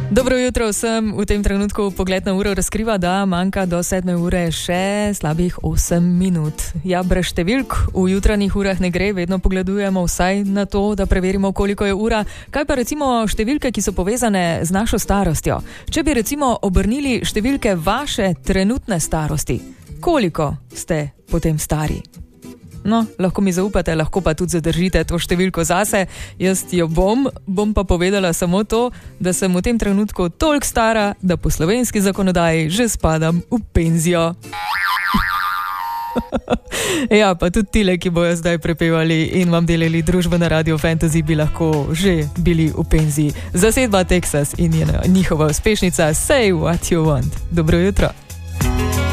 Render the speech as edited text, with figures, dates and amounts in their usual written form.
Dobro jutro vsem. V tem trenutku pogled na uro razkriva, da manjka do 7 ure še slabih 8 minut. Ja, brez številk v jutranjih urah ne gre, vedno pogledujemo vsaj na to, da preverimo, koliko je ura. Kaj pa recimo številke, ki so povezane z našo starostjo? Če bi recimo obrnili številke vaše trenutne starosti, koliko ste potem stari? No, lahko mi zaupate, lahko pa tudi zadržite to številko zase. Jaz jo bom pa povedala samo to, da sem v tem trenutku toliko stara, da po slovenski zakonodaji že spadam v penzijo. Ja, pa tudi tile, ki bojo zdaj prepevali in vam delali družbo na Radio Fantasy, bi lahko že bili v penziji. Zasedba Texas in njihova uspešnica Say What You Want. Dobro jutro.